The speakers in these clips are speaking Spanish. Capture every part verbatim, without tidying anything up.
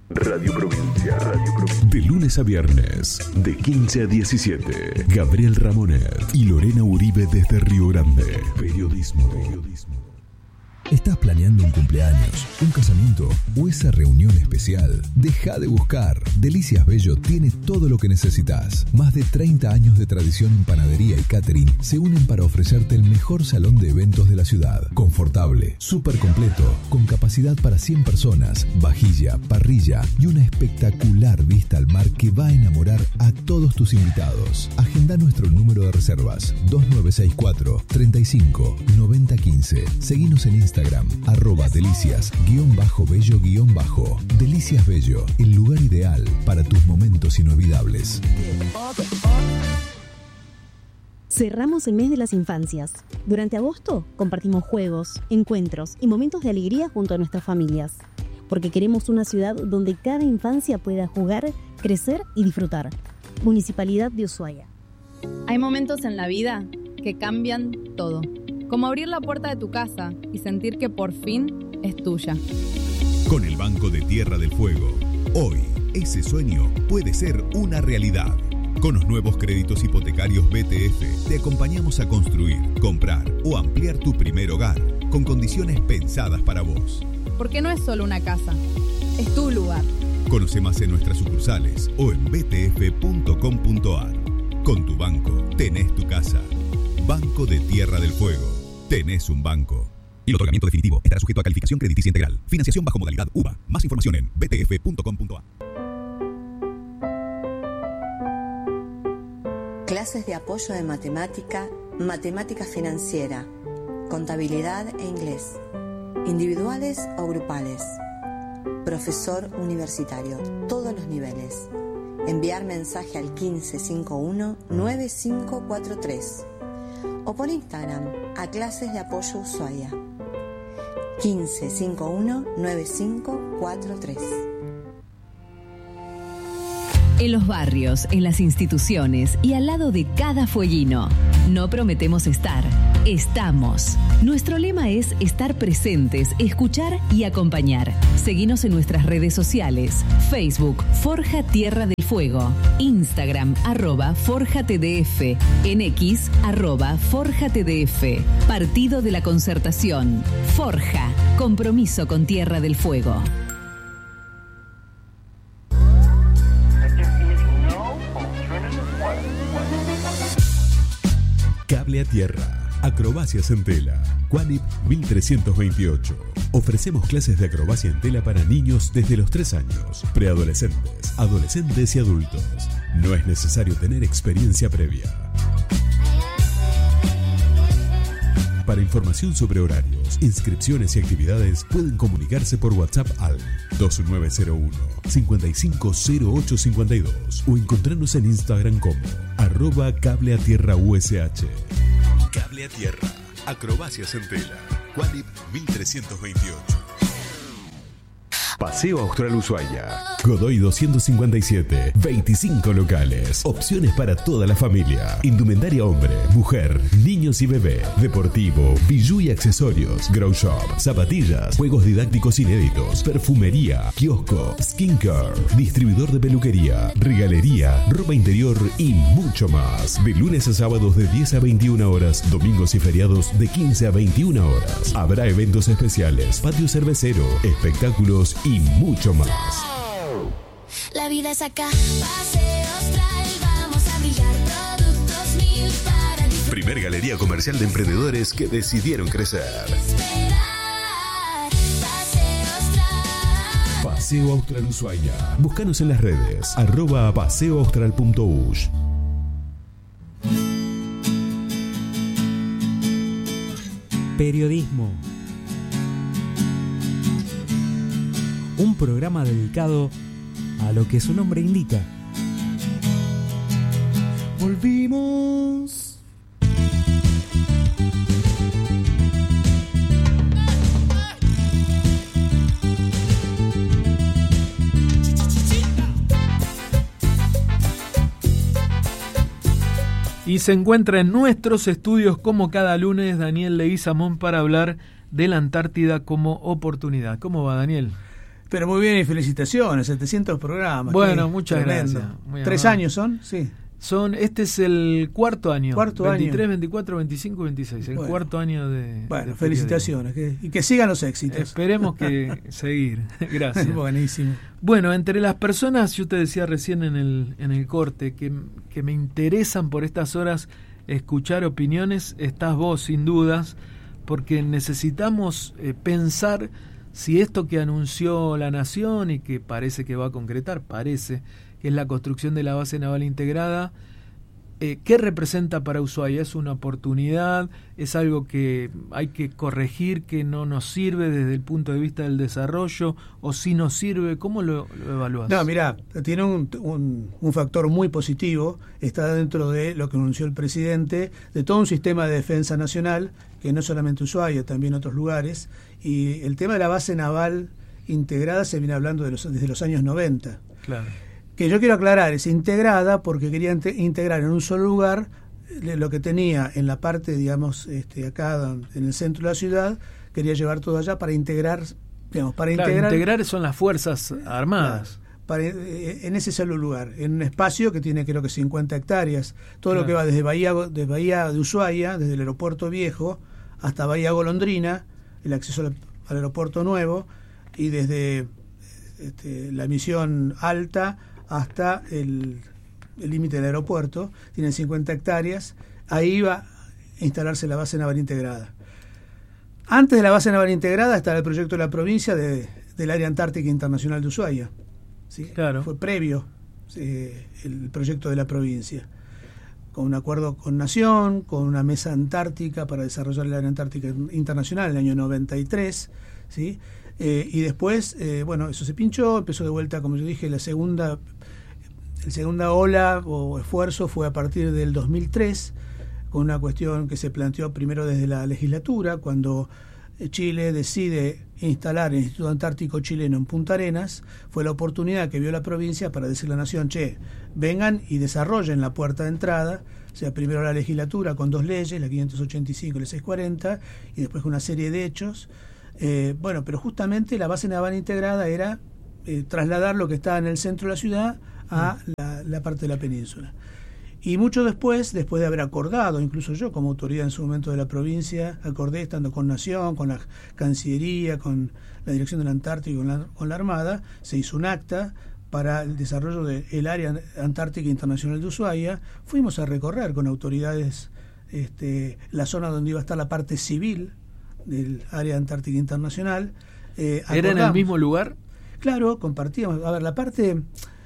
Radio Provincia, Radio Provincia. De lunes a viernes, de quince a diecisiete. Gabriel Ramonet y Lorena Uribe desde Río Grande. Periodismo. Periodismo. ¿Estás planeando un cumpleaños, un casamiento o esa reunión especial? Deja de buscar. Delicias Bello tiene todo lo que necesitas. Más de treinta años de tradición en panadería y catering se unen para ofrecerte el mejor salón de eventos de la ciudad. Confortable, súper completo, con capacidad para cien personas, vajilla, parrilla y una espectacular vista al mar que va a enamorar a todos tus invitados. Agenda nuestro número de reservas dos nueve seis cuatro, treinta y cinco, noventa quince. Seguinos en Instagram. Instagram, arroba delicias, guión bajo bello, guión bajo. Delicias Bello, el lugar ideal para tus momentos inolvidables. Cerramos el mes de las infancias. Durante agosto compartimos juegos, encuentros y momentos de alegría junto a nuestras familias. Porque queremos una ciudad donde cada infancia pueda jugar, crecer y disfrutar. Municipalidad de Ushuaia. Hay momentos en la vida que cambian todo. Como abrir la puerta de tu casa y sentir que por fin es tuya. Con el Banco de Tierra del Fuego, hoy ese sueño puede ser una realidad. Con los nuevos créditos hipotecarios B T F te acompañamos a construir, comprar o ampliar tu primer hogar con condiciones pensadas para vos. Porque no es solo una casa, es tu lugar. Conoce más en nuestras sucursales o en b t f punto com punto a r. Con tu banco tenés tu casa. Banco de Tierra del Fuego. Tenés un banco. Y el otorgamiento definitivo estará sujeto a calificación crediticia integral. Financiación bajo modalidad U B A. Más información en b t f punto com punto a r. Clases de apoyo de matemática, matemática financiera, contabilidad e inglés. Individuales o grupales. Profesor universitario. Todos los niveles. Enviar mensaje al quince cincuenta y uno, noventa y cinco cuarenta y tres. O por Instagram a Clases de Apoyo Ushuaia. quince cincuenta y uno, noventa y cinco cuarenta y tres. En los barrios, en las instituciones y al lado de cada fueguino. No prometemos estar, estamos. Nuestro lema es estar presentes, escuchar y acompañar. Seguinos en nuestras redes sociales. Facebook, Forja Tierra del Fuego. Instagram, arroba Forja T D F. En X, arroba Forja T D F. Partido de la Concertación. Forja, compromiso con Tierra del Fuego. Cable a Tierra. Acrobacias en tela. Qualip mil trescientos veintiocho. Ofrecemos clases de acrobacia en tela para niños desde los tres años, preadolescentes, adolescentes y adultos. No es necesario tener experiencia previa. Para información sobre horarios, inscripciones y actividades, pueden comunicarse por WhatsApp al dos nueve cero uno, cinco cinco cero ocho cinco dos o encontrarnos en Instagram como arroba Cable a Tierra U S H. Cable a Tierra. Acrobacias en tela. Qualip mil trescientos veintiocho. Paseo Austral Ushuaia. Godoy doscientos cincuenta y siete. veinticinco locales. Opciones para toda la familia. Indumentaria hombre, mujer, niños y bebé. Deportivo, bijú y accesorios. Grow shop, zapatillas, juegos didácticos inéditos, perfumería, kiosco, skincare, distribuidor de peluquería, regalería, ropa interior y mucho más. De lunes a sábados de diez a veintiuna horas, domingos y feriados de quince a veintiuna horas. Habrá eventos especiales, patio cervecero, espectáculos y mucho más. La vida es acá, Paseo Austral, vamos a brillar, productos mil para disfrutar. Primer galería comercial de emprendedores que decidieron crecer. Paseo Austral. Paseo Austral Ushuaia. Búscanos en las redes, arroba paseoaustral punto ush. Periodismo. Un programa dedicado a lo que su nombre indica. Volvimos. Y se encuentra en nuestros estudios como cada lunes Daniel Leguizamón para hablar de la Antártida como oportunidad. ¿Cómo va, Daniel? Pero muy bien y felicitaciones, setecientos programas. Bueno, qué muchas tremendo. gracias. Muy ¿Tres amable. años son? Sí. Son, este es el cuarto año. Cuarto veintitrés, año. veinticuatro, veinticinco, veintiséis. El Bueno. cuarto año de. Bueno, de felicitaciones. Que, y que sigan los éxitos. Esperemos que seguir. Gracias. Buenísimo. Bueno, entre las personas, yo te decía recién en el, en el corte, que, que me interesan por estas horas escuchar opiniones, estás vos, sin dudas, porque necesitamos eh, pensar si esto que anunció la Nación y que parece que va a concretar, parece que es la construcción de la base naval integrada, eh, ¿qué representa para Ushuaia? ¿Es una oportunidad? ¿Es algo que hay que corregir, que no nos sirve desde el punto de vista del desarrollo? ¿O si nos sirve? ¿Cómo lo, lo evaluás? No, mirá, tiene un, un, un factor muy positivo, está dentro de lo que anunció el presidente, de todo un sistema de defensa nacional, que no solamente Ushuaia, también otros lugares, y el tema de la base naval integrada se viene hablando de los, desde los años noventa. Claro. Que yo quiero aclarar, es integrada porque quería integrar en un solo lugar lo que tenía en la parte, digamos, este, acá en el centro de la ciudad, quería llevar todo allá para integrar, digamos, para claro, integrar... integrar son las Fuerzas Armadas. Claro, para, en ese solo lugar, en un espacio que tiene creo que cincuenta hectáreas, todo claro. Lo que va desde Bahía, de Bahía de Ushuaia, desde el aeropuerto viejo, hasta Bahía Golondrina, el acceso al, al aeropuerto nuevo, y desde este, la misión alta hasta el límite del aeropuerto, tiene cincuenta hectáreas, ahí iba a instalarse la base naval integrada. Antes de la base naval integrada estaba el proyecto de la provincia de, del Área Antártica Internacional de Ushuaia. ¿Sí? Claro. Fue previo eh, el proyecto de la provincia, con un acuerdo con Nación, con una mesa antártica para desarrollar el Área Antártica Internacional en el año noventa y tres, ¿sí? Eh, y después, eh, bueno, eso se pinchó, empezó de vuelta, como yo dije, la segunda, la segunda ola o esfuerzo fue a partir del dos mil tres, con una cuestión que se planteó primero desde la legislatura, cuando Chile decide instalar el Instituto Antártico Chileno en Punta Arenas. Fue la oportunidad que vio la provincia para decirle a la Nación, che, vengan y desarrollen la puerta de entrada. O sea, primero la legislatura con dos leyes, la quinientos ochenta y cinco y la seiscientos cuarenta, y después con una serie de hechos. Eh, bueno, pero justamente la base naval integrada era eh, trasladar lo que estaba en el centro de la ciudad a la, la parte de la península. Y mucho después, después de haber acordado, incluso yo como autoridad en su momento de la provincia, acordé estando con Nación, con la Cancillería, con la Dirección del Antártico, con la, con la Armada, se hizo un acta para el desarrollo del Área Antártica Internacional de Ushuaia. Fuimos a recorrer con autoridades este, la zona donde iba a estar la parte civil del Área Antártica Internacional. Eh, ¿Era en el mismo lugar? Claro, compartíamos. A ver, la parte...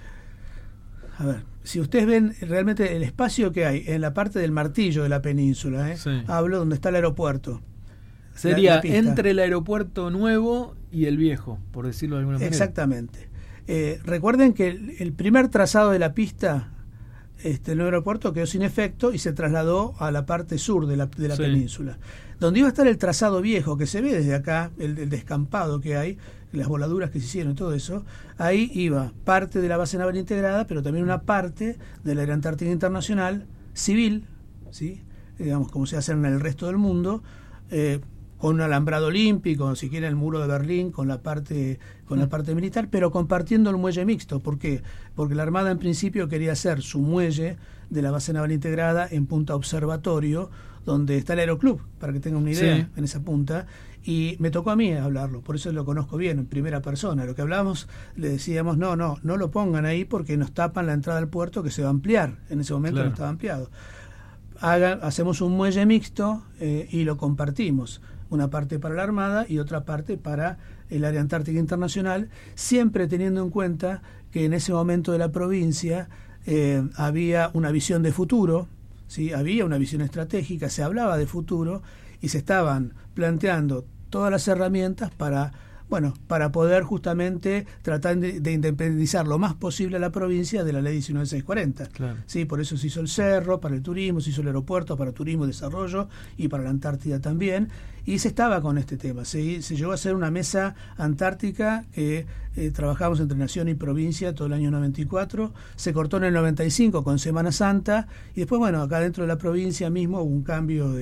A ver, si ustedes ven realmente el espacio que hay en la parte del martillo de la península, ¿eh? Sí. Hablo donde está el aeropuerto. Sería la, la entre el aeropuerto nuevo y el viejo, por decirlo de alguna manera. Exactamente. Eh, recuerden que el, el primer trazado de la pista, este, el nuevo aeropuerto quedó sin efecto y se trasladó a la parte sur de la, de la sí. península. Donde iba a estar el trazado viejo, que se ve desde acá, el, el descampado que hay, las voladuras que se hicieron y todo eso, ahí iba parte de la base naval integrada, pero también una parte de la Área Antártica Internacional civil, ¿sí? Digamos, como se hace en el resto del mundo, eh, con un alambrado olímpico, si quieren el muro de Berlín, con la parte con la parte militar, pero compartiendo el muelle mixto. ¿Por qué? Porque la Armada en principio quería hacer su muelle de la base naval integrada en Punta Observatorio, donde está el Aeroclub, para que tengan una idea, sí. En esa punta, y me tocó a mí hablarlo, por eso lo conozco bien, en primera persona. Lo que hablábamos, le decíamos, no, no, no lo pongan ahí porque nos tapan la entrada al puerto que se va a ampliar. En ese momento claro. No estaba ampliado. Haga, hacemos un muelle mixto eh, y lo compartimos. Una parte para la Armada y otra parte para el Área Antártica Internacional, siempre teniendo en cuenta que en ese momento de la provincia eh, había una visión de futuro, ¿sí? Había una visión estratégica, se hablaba de futuro y se estaban planteando todas las herramientas para, bueno, para poder justamente tratar de, de independizar lo más posible a la provincia de la ley diecinueve mil seiscientos cuarenta. Claro. Sí, por eso se hizo el cerro para el turismo, se hizo el aeropuerto para turismo y desarrollo y para la Antártida también, y se estaba con este tema. Se, se llegó a hacer una mesa antártica que eh, trabajamos entre Nación y provincia todo el año noventa y cuatro, se cortó en el noventa y cinco con Semana Santa y después, bueno, acá dentro de la provincia mismo hubo un cambio de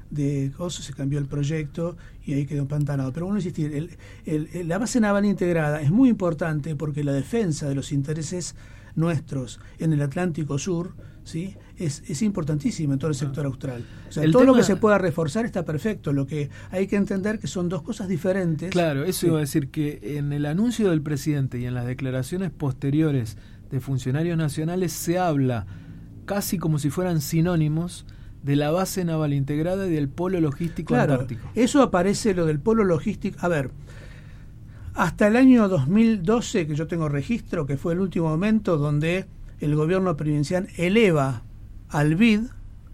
de cosas, se cambió el proyecto y ahí quedó empantanado. Pero bueno, insistir, el, el, el, la base naval integrada es muy importante porque la defensa de los intereses nuestros en el Atlántico Sur, ¿sí? es, es importantísima en todo el sector austral. O sea, el todo tema... lo que se pueda reforzar está perfecto. Lo que hay que entender que son dos cosas diferentes. Claro, eso sí. iba a decir que en el anuncio del presidente y en las declaraciones posteriores de funcionarios nacionales se habla casi como si fueran sinónimos de la base naval integrada y del polo logístico claro, antártico. Eso aparece, lo del polo logístico. A ver, hasta el año dos mil doce, que yo tengo registro, que fue el último momento donde el gobierno provincial eleva al B I D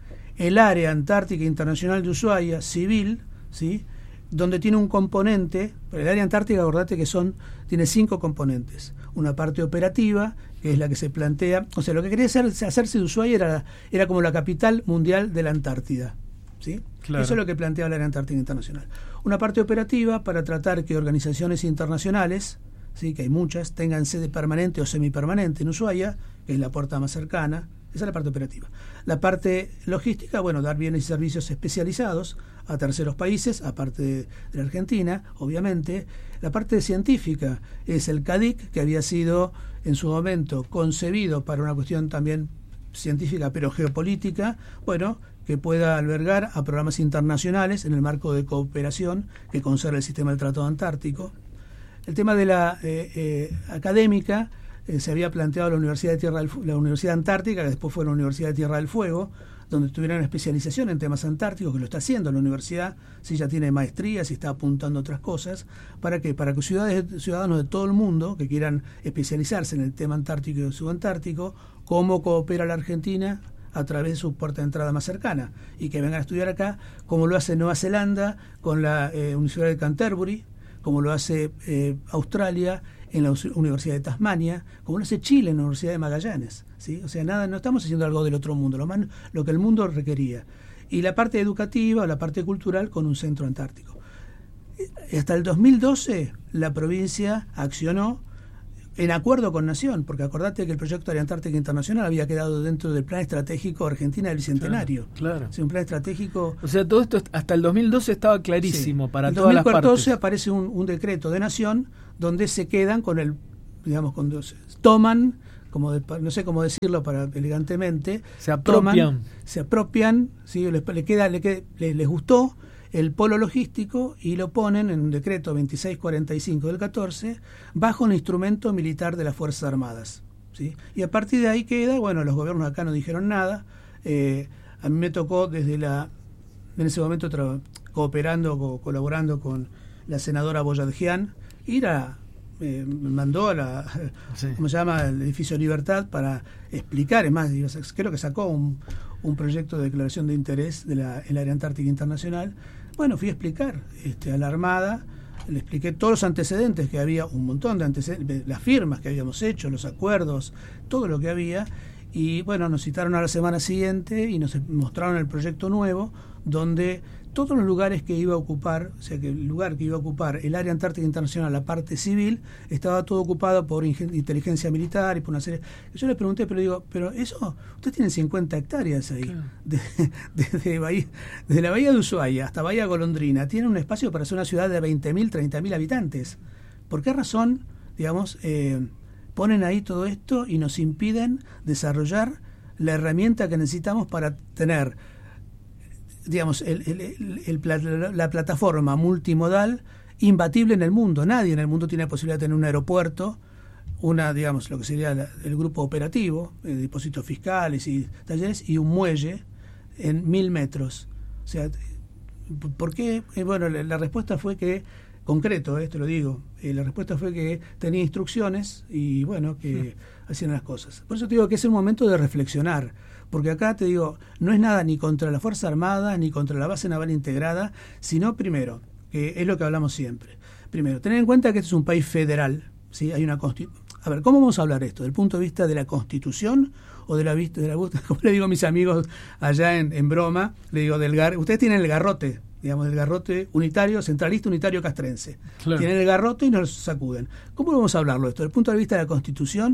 el área antártica internacional de Ushuaia, civil, ¿sí? donde tiene un componente, el área antártica, acordate que son, tiene cinco componentes. Una parte operativa, que es la que se plantea, o sea, lo que quería hacer, hacerse de Ushuaia era, era como la capital mundial de la Antártida. ¿Sí? Claro. Eso es lo que planteaba la Área Antártica Internacional. Una parte operativa para tratar que organizaciones internacionales, ¿sí? que hay muchas, tengan sede permanente o semipermanente en Ushuaia, que es la puerta más cercana. Esa es la parte operativa. La parte logística, bueno, dar bienes y servicios especializados a terceros países, aparte de, de la Argentina, obviamente. La parte científica es el CADIC, que había sido en su momento concebido para una cuestión también científica, pero geopolítica, bueno, que pueda albergar a programas internacionales en el marco de cooperación que conserva el sistema del Tratado Antártico. El tema de la eh, eh, académica, eh, se había planteado la Universidad de Tierra del Fu- la Universidad Antártica, que después fue la Universidad de Tierra del Fuego, donde tuvieran especialización en temas antárticos, que lo está haciendo la universidad, si ya tiene maestrías y está apuntando a otras cosas, ¿para qué? Para que ciudades, ciudadanos de todo el mundo que quieran especializarse en el tema antártico y subantártico, cómo coopera la Argentina a través de su puerta de entrada más cercana, y que vengan a estudiar acá, como lo hace Nueva Zelanda con la eh, Universidad de Canterbury, como lo hace eh, Australia en la Universidad de Tasmania, como lo hace Chile en la Universidad de Magallanes, ¿sí? O sea, nada, no estamos haciendo algo del otro mundo, lo, más, lo que el mundo requería. Y la parte educativa o la parte cultural con un centro antártico. Hasta el dos mil doce la provincia accionó en acuerdo con Nación, porque acordate que el proyecto Área Antártica Internacional había quedado dentro del Plan Estratégico Argentina del Bicentenario. Claro, claro. O sea, un plan estratégico... O sea, todo esto hasta el dos mil doce estaba clarísimo, sí, para todas las partes. En dos mil catorce aparece un, un decreto de Nación donde se quedan con el, digamos, cuando se toman, como de, no sé cómo decirlo para elegantemente, se apropian, toman, se apropian, ¿sí? les, le queda, le queda, les, les gustó el polo logístico y lo ponen en un decreto veintiséis cuarenta y cinco del catorce bajo un instrumento militar de las Fuerzas Armadas, ¿sí? Y a partir de ahí queda, bueno, los gobiernos acá no dijeron nada. Eh, a mí me tocó desde la, en ese momento tra- cooperando, co- colaborando con la senadora Boyadjian, ir a, eh, me mandó a la, sí. ¿cómo se llama?, el edificio Libertad para explicar, es más, creo que sacó un, un proyecto de declaración de interés de la, en la Área Antártica Internacional. Bueno, fui a explicar este, a la Armada, le expliqué todos los antecedentes que había, un montón de antecedentes, las firmas que habíamos hecho, los acuerdos, todo lo que había, y bueno, nos citaron a la semana siguiente y nos mostraron el proyecto nuevo, donde todos los lugares que iba a ocupar, o sea, que el lugar que iba a ocupar el Área Antártica Internacional, la parte civil, estaba todo ocupado por ingen- inteligencia militar y por una serie... Yo les pregunté, pero digo, pero eso, ustedes tienen cincuenta hectáreas ahí, claro. de, de, de Bahía, desde la Bahía de Ushuaia hasta Bahía Golondrina, tienen un espacio para ser una ciudad de veinte mil, treinta mil habitantes. ¿Por qué razón, digamos, eh, ponen ahí todo esto y nos impiden desarrollar la herramienta que necesitamos para tener, digamos, el, el, el, el, la plataforma multimodal imbatible en el mundo? Nadie en el mundo tiene la posibilidad de tener un aeropuerto, una, digamos, lo que sería la, el grupo operativo, eh, depósitos fiscales y talleres, y un muelle en mil metros. O sea, ¿por qué? Eh, bueno, la, la respuesta fue que, concreto, eh, te lo digo, eh, la respuesta fue que tenía instrucciones y, bueno, que sí. hacían las cosas. Por eso te digo que es el momento de reflexionar. Porque acá te digo, no es nada ni contra la Fuerza Armada ni contra la base naval integrada, sino primero, que es lo que hablamos siempre. Primero, tener en cuenta que este es un país federal, ¿sí? Hay una constitución. A ver, ¿cómo vamos a hablar esto? ¿Del punto de vista de la Constitución o de la vista de la como le digo a mis amigos allá en, en broma, le digo del gar, ustedes tienen el garrote, digamos, el garrote unitario, centralista unitario castrense. Claro. Tienen el garrote y nos sacuden. ¿Cómo vamos a hablarlo esto? ¿Del punto de vista de la Constitución?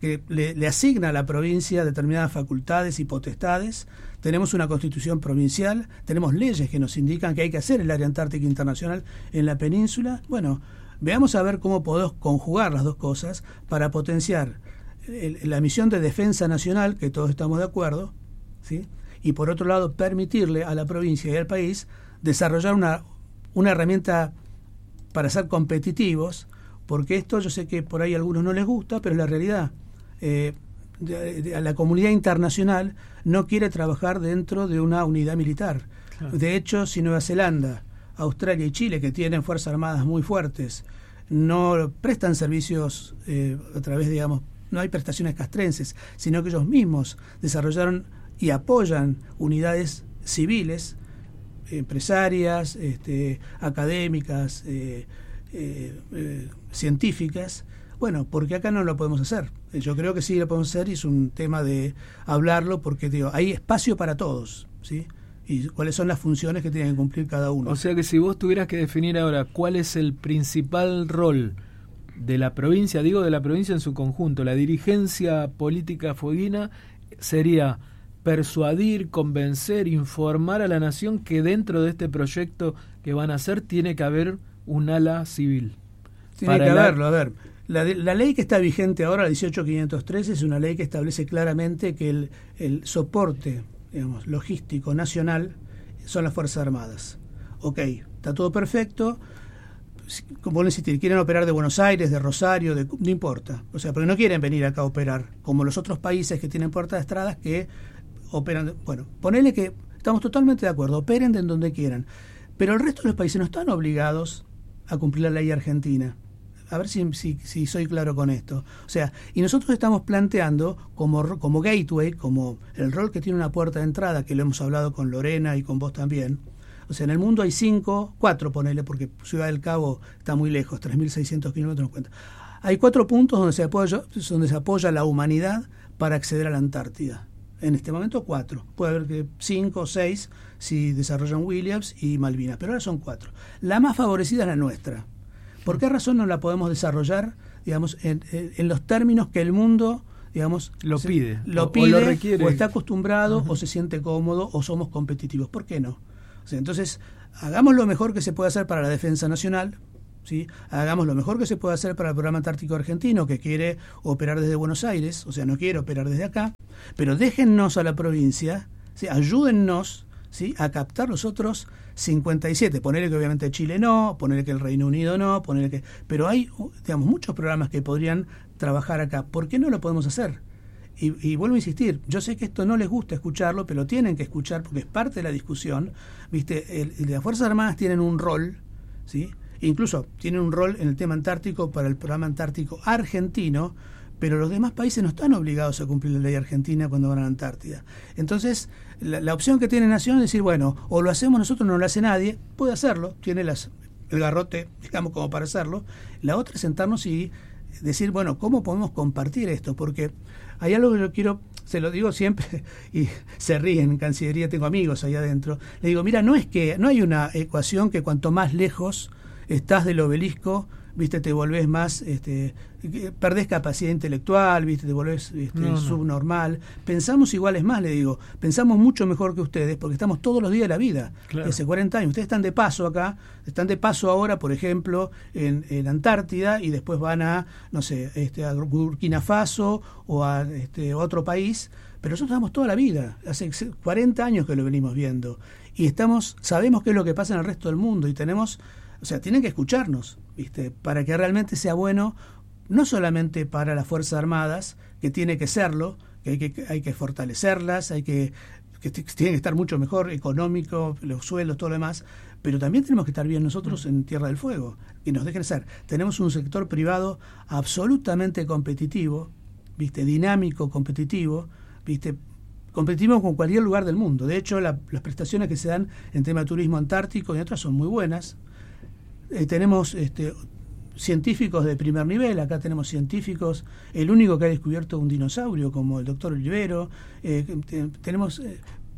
que le, le asigna a la provincia determinadas facultades y potestades. Tenemos una constitución provincial, tenemos leyes que nos indican que hay que hacer el área antártica internacional en la península. Bueno, veamos a ver cómo podemos conjugar las dos cosas para potenciar el, la misión de defensa nacional, que todos estamos de acuerdo, ¿sí? Y por otro lado permitirle a la provincia y al país desarrollar una, una herramienta para ser competitivos, porque esto yo sé que por ahí a algunos no les gusta, pero es la realidad. Eh, de, de, a la comunidad internacional no quiere trabajar dentro de una unidad militar. Claro. De hecho, si Nueva Zelanda, Australia y Chile, que tienen fuerzas armadas muy fuertes, no prestan servicios eh, a través, digamos, no hay prestaciones castrenses, sino que ellos mismos desarrollaron y apoyan unidades civiles, empresarias, este, académicas, eh, eh, eh, científicas. Bueno, porque acá no lo podemos hacer. Yo creo que sí lo podemos hacer y es un tema de hablarlo porque digo, hay espacio para todos, ¿sí? Y cuáles son las funciones que tienen que cumplir cada uno. O sea que si vos tuvieras que definir ahora cuál es el principal rol de la provincia, digo de la provincia en su conjunto, la dirigencia política fueguina, sería persuadir, convencer, informar a la nación que dentro de este proyecto que van a hacer tiene que haber un ala civil. Tiene que haberlo, a ver. La, la ley que está vigente ahora, la dieciocho mil quinientos trece, es una ley que establece claramente que el, el soporte, digamos, logístico nacional son las Fuerzas Armadas. Ok, está todo perfecto. Como insistir, quieren operar de Buenos Aires, de Rosario, de, no importa. O sea, porque no quieren venir acá a operar, como los otros países que tienen puertas de estradas que operan. De, bueno, ponele que estamos totalmente de acuerdo, operen de donde quieran. Pero el resto de los países no están obligados a cumplir la ley argentina. A ver si, si, si soy claro con esto. O sea, y nosotros estamos planteando como, como gateway, como el rol que tiene una puerta de entrada, que lo hemos hablado con Lorena y con vos también. O sea, en el mundo hay cinco, cuatro ponele, porque Ciudad del Cabo está muy lejos, tres mil seiscientos kilómetros en cuenta. Hay cuatro puntos donde se apoya, donde se apoya la humanidad para acceder a la Antártida. En este momento cuatro. Puede haber que cinco o seis si desarrollan Williams y Malvinas, pero ahora son cuatro. La más favorecida es la nuestra. ¿Por qué razón no la podemos desarrollar, digamos, en, en, en los términos que el mundo, digamos, lo se, pide, lo o, pide, o lo requiere, o está acostumbrado, uh-huh. o se siente cómodo, o somos competitivos? ¿Por qué no? O sea, entonces, hagamos lo mejor que se puede hacer para la defensa nacional, ¿sí? Hagamos lo mejor que se puede hacer para el programa antártico argentino, que quiere operar desde Buenos Aires, o sea, no quiere operar desde acá, pero déjennos a la provincia, ¿sí? Ayúdennos, ¿sí? A captar los otros cincuenta y siete, ponerle que obviamente Chile no, ponerle que el Reino Unido no, ponerle que, pero hay, digamos, muchos programas que podrían trabajar acá. ¿Por qué no lo podemos hacer? Y, y vuelvo a insistir, yo sé que esto no les gusta escucharlo, pero tienen que escuchar porque es parte de la discusión. Viste, el, el, las Fuerzas Armadas tienen un rol, ¿sí? Incluso tienen un rol en el tema antártico para el programa antártico argentino, pero los demás países no están obligados a cumplir la ley argentina cuando van a la Antártida. Entonces, la, la opción que tiene Nación es decir, bueno, o lo hacemos nosotros, no lo hace nadie, puede hacerlo, tiene las, el garrote, digamos, como para hacerlo. La otra es sentarnos y decir, bueno, ¿cómo podemos compartir esto? Porque hay algo que yo quiero, se lo digo siempre, y se ríen en Cancillería, tengo amigos allá adentro, le digo, mira, no es que, no hay una ecuación que cuanto más lejos estás del obelisco, viste, te volvés más, este, perdés capacidad intelectual, viste, te volvés este, no, no. subnormal. Pensamos igual, es más, le digo, pensamos mucho mejor que ustedes, porque estamos todos los días de la vida, claro. Hace cuarenta años. Ustedes están de paso acá, están de paso ahora, por ejemplo, en, en Antártida, y después van a, no sé, este, a Burkina Faso o a este, otro país, pero nosotros estamos toda la vida, hace cuarenta años que lo venimos viendo, y estamos, sabemos qué es lo que pasa en el resto del mundo, y tenemos... O sea, tienen que escucharnos, ¿viste? Para que realmente sea bueno, no solamente para las Fuerzas Armadas, que tiene que serlo, que hay que, hay que fortalecerlas, hay que, que tienen que estar mucho mejor, económico, los sueldos, todo lo demás, pero también tenemos que estar bien nosotros en Tierra del Fuego, que nos dejen ser. Tenemos un sector privado absolutamente competitivo, ¿viste? Dinámico, competitivo, ¿viste? Competitivo con cualquier lugar del mundo. De hecho, la, las prestaciones que se dan en tema de turismo antártico y otras son muy buenas. Eh, tenemos este, científicos de primer nivel, acá tenemos científicos, el único que ha descubierto un dinosaurio como el doctor Olivero, eh, te, tenemos eh,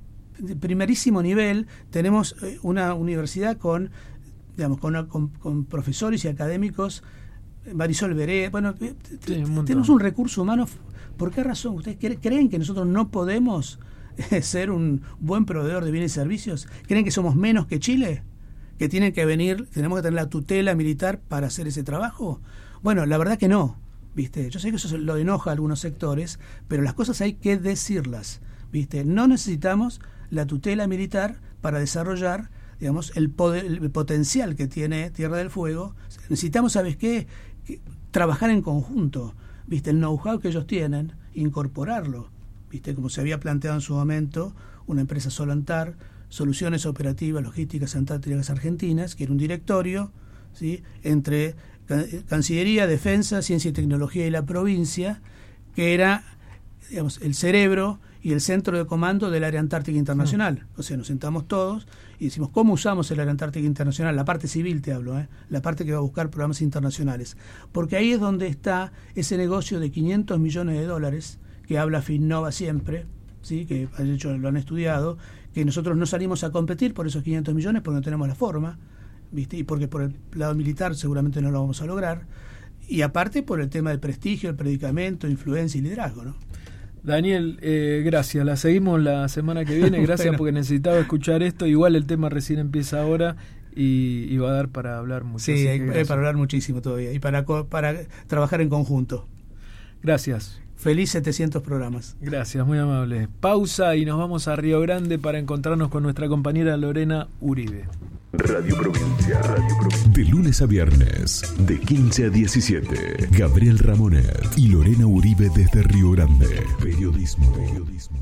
de primerísimo nivel, tenemos eh, una universidad con, digamos, con, con, con profesores y académicos Marisol Veré, bueno, sí, un tenemos un recurso humano. ¿Por qué razón? ¿Ustedes creen que nosotros no podemos ser un buen proveedor de bienes y servicios? ¿Creen que somos menos que Chile? ¿Que tienen que venir, tenemos que tener la tutela militar para hacer ese trabajo? Bueno, la verdad que no, ¿viste? Yo sé que eso lo enoja a algunos sectores, pero las cosas hay que decirlas, ¿viste? No necesitamos la tutela militar para desarrollar, digamos, el, poder, el potencial que tiene Tierra del Fuego. Necesitamos, ¿sabes qué? Que, trabajar en conjunto, ¿viste? El know-how que ellos tienen, incorporarlo, ¿viste? Como se había planteado en su momento, una empresa Solantar, Soluciones Operativas Logísticas Antárticas Argentinas, que era un directorio, ¿sí?, entre Cancillería, Defensa, Ciencia y Tecnología y la provincia, que era, digamos, el cerebro y el centro de comando del Área Antártica Internacional. O sea, nos sentamos todos y decimos, ¿cómo usamos el Área Antártica Internacional? La parte civil te hablo, ¿eh? La parte que va a buscar programas internacionales. Porque ahí es donde está ese negocio de quinientos millones de dólares, que habla Finnova siempre, ¿sí?, que de hecho lo han estudiado, que nosotros no salimos a competir por esos quinientos millones porque no tenemos la forma, ¿viste? Y porque por el lado militar seguramente no lo vamos a lograr, y aparte por el tema del prestigio, el predicamento, influencia y liderazgo, ¿no? Daniel, eh, gracias, la seguimos la semana que viene, gracias bueno. porque necesitaba escuchar esto, igual el tema recién empieza ahora y, y va a dar para hablar mucho. Sí, hay, hay para hablar muchísimo todavía y para, para trabajar en conjunto. Gracias. Feliz setecientos programas. Gracias, muy amable. Pausa y nos vamos a Río Grande para encontrarnos con nuestra compañera Lorena Uribe. Radio Provincia, Radio Provincia. De lunes a viernes, de quince a diecisiete. Gabriel Ramonet y Lorena Uribe desde Río Grande. Periodismo. Periodismo.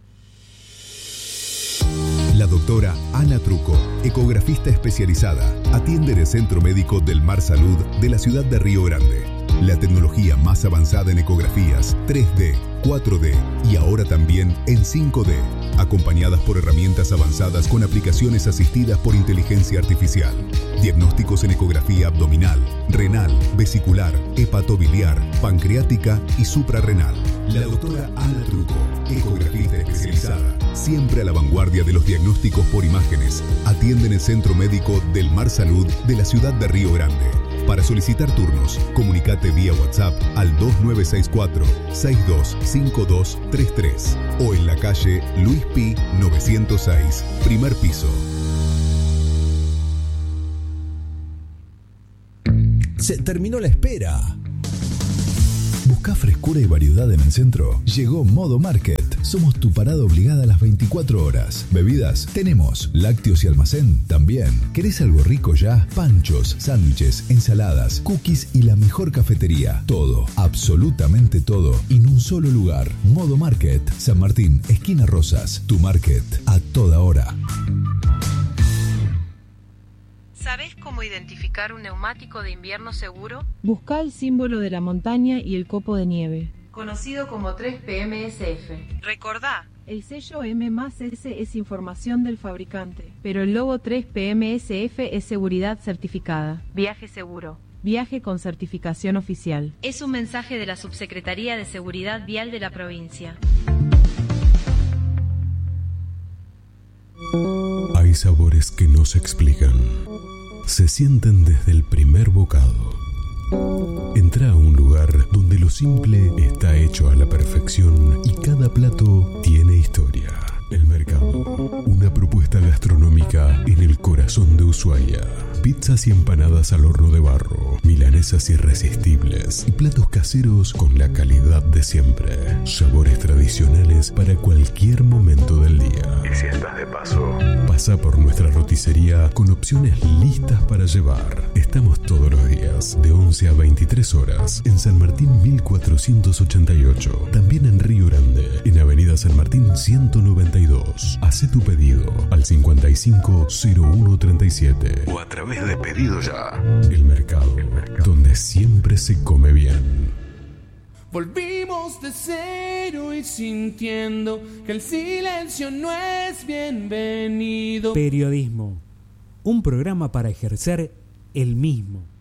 La doctora Ana Truco, ecografista especializada, atiende en el Centro Médico del Mar Salud de la ciudad de Río Grande. La tecnología más avanzada en ecografías tres D, cuatro D y ahora también en cinco D, acompañadas por herramientas avanzadas con aplicaciones asistidas por inteligencia artificial. Diagnósticos en ecografía abdominal, renal, vesicular, hepatobiliar, pancreática y suprarrenal. La doctora Ana Truco, ecografista especializada, siempre a la vanguardia de los diagnósticos por imágenes, atiende en el Centro Médico del Mar Salud de la ciudad de Río Grande. Para solicitar turnos, comunicate vía WhatsApp al dos nueve seis cuatro, seis dos cinco dos tres tres o en la calle Luis Pi novecientos seis, primer piso. Se terminó la espera. ¿Buscás frescura y variedad en el centro? Llegó Modo Market. Somos tu parada obligada a las veinticuatro horas. Bebidas, tenemos. Lácteos y almacén, también. ¿Querés algo rico ya? Panchos, sándwiches, ensaladas, cookies y la mejor cafetería. Todo, absolutamente todo, en un solo lugar. Modo Market. San Martín, esquina Rosas. Tu market, a toda hora. ¿Sabés cómo identificar un neumático de invierno seguro? Busca el símbolo de la montaña y el copo de nieve, conocido como tres P M S F. Recordá, el sello M más S es información del fabricante, pero el logo tres P M S F es seguridad certificada. Viaje seguro. Viaje con certificación oficial. Es un mensaje de la Subsecretaría de Seguridad Vial de la provincia. Hay sabores que no se explican. Se sienten desde el primer bocado. Entra a un lugar donde lo simple está hecho a la perfección y cada plato tiene historia. El Mercado, una propuesta gastronómica en el corazón de Ushuaia. Pizzas y empanadas al horno de barro, milanesas irresistibles y platos caseros con la calidad de siempre. Sabores tradicionales para cualquier momento del día. Y si estás de paso, pasa por nuestra roticería con opciones listas para llevar. Estamos todos los días, de once a veintitrés horas, en San Martín mil cuatrocientos ochenta y ocho. También en Río Grande, en Avenida San Martín ciento noventa y dos. Hacé tu pedido al cincuenta y cinco cero uno treinta y siete o a través de Pedido Ya. El Mercado, El Mercado, donde siempre se come bien. Volvimos de cero y sintiendo que el silencio no es bienvenido. Periodismo, un programa para ejercer el mismo.